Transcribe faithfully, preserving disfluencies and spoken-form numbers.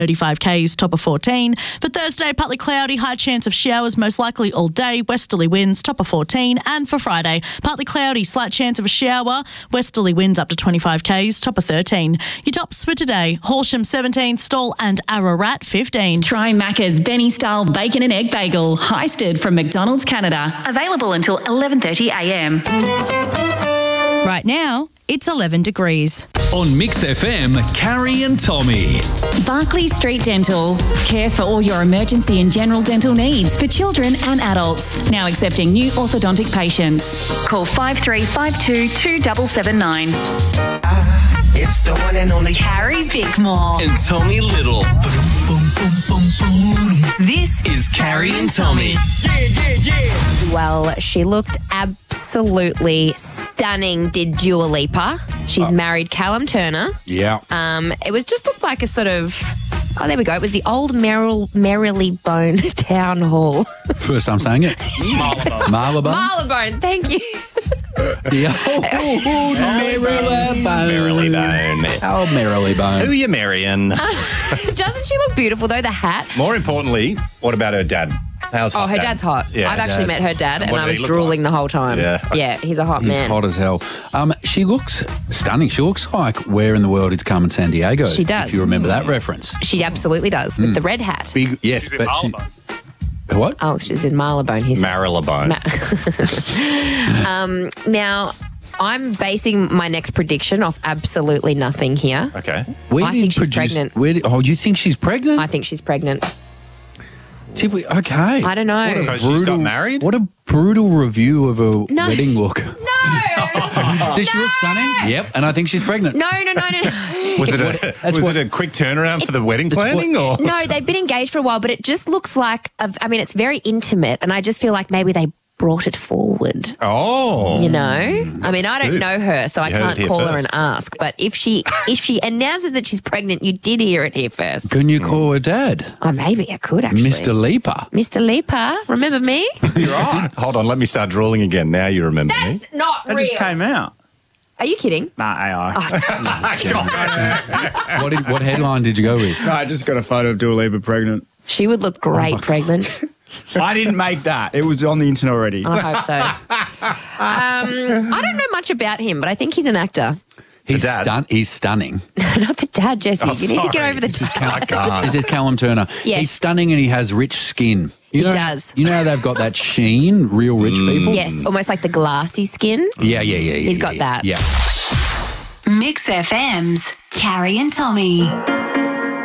thirty-five kays, top of fourteen. For Thursday, partly cloudy, high chance of showers, most likely all day, westerly winds, top of fourteen. And for Friday, partly cloudy, slight chance of a shower, westerly winds up to twenty-five kays, top of thirteen. Your tops for today, Horsham seventeen, Stawell and Ararat fifteen. Try Macca's Benny-style bacon and egg bagel, heisted from McDonald's Canada. Available until eleven thirty a m. Right now, it's eleven degrees. On Mix F M, Carrie and Tommy. Barclay Street Dental. Care for all your emergency and general dental needs for children and adults. Now accepting new orthodontic patients. Call five three five two, two seven seven nine. It's the one and only Carrie Bickmore. And Tommy Little. This Is Carrie and Tommy. Yeah, yeah, yeah. Well, she looked absolutely stunning, did Dua Lipa. She's married Callum Turner. Yeah. Um, it was just looked like a sort of, oh, there we go. It was the old Merrill, Marylebone Town Hall. First time saying it. Marylebone. Marylebone, thank you. The old Marylebone. Marylebone. Oh, Marylebone. Who are you marrying? Doesn't she look beautiful, though, the hat? More importantly, what about her dad? How's Oh, hot her dad? dad's hot. Yeah, I've actually dad. met her dad, and What I did was he look drooling like? the whole time. Yeah. Yeah, he's a hot He's man. hot as hell. Um, she looks stunning. She looks like Where in the World is Carmen San Diego. She does. If you remember that reference. She absolutely does, with the red hat. Big, yes, She's in but she... Marylebone. What? Oh, she's in Marylebone. He's Marylebone. um, now, I'm basing my next prediction off absolutely nothing here. Okay. Where I did think she's produce- pregnant. Where did, oh, you think she's pregnant? I think she's pregnant. Did we, okay. I don't know. What a Because she's got married? What a brutal review of a No. wedding look. No! Does she look stunning? Yep, and I think she's pregnant. No, no, no, no, no. Was it a That's was what- it a quick turnaround for the wedding planning, or No, they've been engaged for a while, but it just looks like, a, I mean, it's very intimate, and I just feel like maybe they brought it forward. Oh, You know, I mean, I don't scoop. know her, so I You heard it can't here call her first. and ask. But if she if she announces that she's pregnant, you did hear it here first. Can you call her dad? Oh, maybe I could actually. Mister Leaper. Mister Leaper, remember me? You're right. Hold on, let me start drooling again. Now you remember me. That's not That real. just came out. Are you kidding? Nah, A I. What, did, what headline did you go with? No, I just got a photo of Dua Lipa pregnant. She would look great pregnant. I didn't make that. It was on the internet already. I hope so. um, I don't know much about him, but I think he's an actor. He's, dad? stun- he's stunning. Not the dad, Jesse. Oh, you need to get sorry. over the This is dad. Cal- This is Callum Turner. Yes. He's stunning and he has rich skin. You He know, does. You know how they've got that sheen, real rich people? Yes, almost like the glassy skin. Yeah, yeah, yeah. yeah He's yeah, got yeah. that. Yeah. Mix F M's Carrie and Tommy.